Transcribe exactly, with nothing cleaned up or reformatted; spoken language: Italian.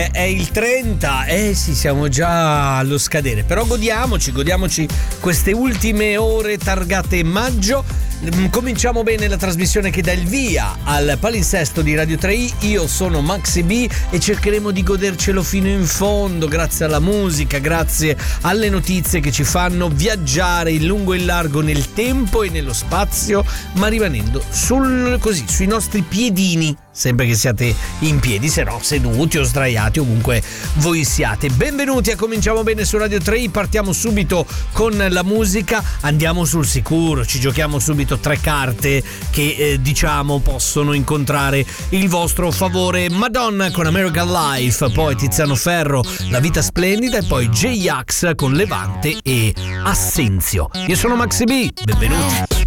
È il trenta, eh sì, siamo già allo scadere, però godiamoci, godiamoci queste ultime ore targate maggio. Cominciamo bene la trasmissione che dà il via al palinsesto di Radio tre i. Io sono Maxi B e cercheremo di godercelo fino in fondo, grazie alla musica, grazie alle notizie che ci fanno viaggiare in lungo e in largo nel tempo e nello spazio, ma rimanendo sul, così, sui nostri piedini, sempre che siate in piedi, se no seduti o sdraiati, ovunque voi siate. Benvenuti a Cominciamo Bene su Radio tre i. Partiamo subito con la musica, andiamo sul sicuro, ci giochiamo subito tre carte che eh, diciamo possono incontrare il vostro favore. Madonna con American Life, poi Tiziano Ferro, La vita splendida, e poi J-Ax con Levante e Assenzio. Io sono Maxi B, benvenuti.